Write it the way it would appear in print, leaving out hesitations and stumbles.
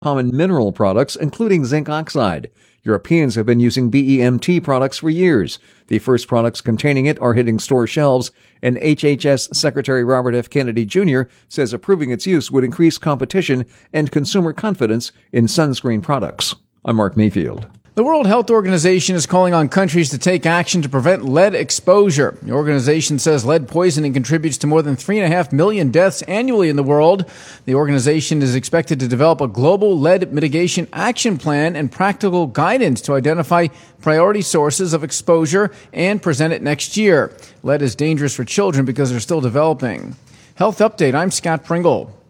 common mineral products, including zinc oxide. Europeans have been using BEMT products for years. The first products containing it are hitting store shelves, and HHS Secretary Robert F. Kennedy Jr. says approving its use would increase competition and consumer confidence in sunscreen products. I'm Mark Mayfield. The World Health Organization is calling on countries to take action to prevent lead exposure. The organization says lead poisoning contributes to more than 3.5 million deaths annually in the world. The organization is expected to develop a global lead mitigation action plan and practical guidance to identify priority sources of exposure and present it next year. Lead is dangerous for children because they're still developing. Health Update, I'm Scott Pringle.